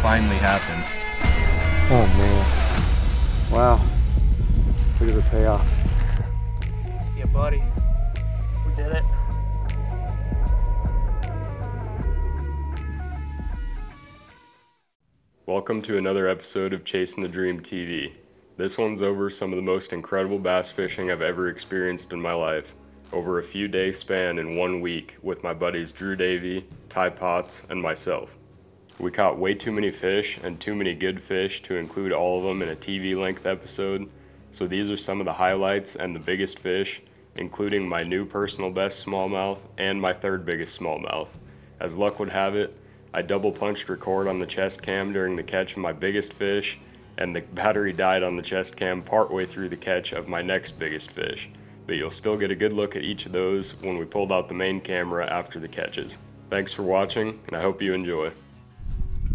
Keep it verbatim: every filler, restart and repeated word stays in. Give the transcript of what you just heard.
finally happened. Oh man. Wow. Look at the payoff. Yeah, buddy. We did it. Welcome to another episode of Chasing the Dream T V. This one's over some of the most incredible bass fishing I've ever experienced in my life, over a few day span in one week with my buddies Drew Davey, Ty Potts, and myself. We caught way too many fish and too many good fish to include all of them in a T V length episode, so these are some of the highlights and the biggest fish, including my new personal best smallmouth and my third biggest smallmouth. As luck would have it, I double punched record on the chest cam during the catch of my biggest fish, and the battery died on the chest cam partway through the catch of my next biggest fish. But you'll still get a good look at each of those when we pulled out the main camera after the catches. Thanks for watching, and I hope you enjoy.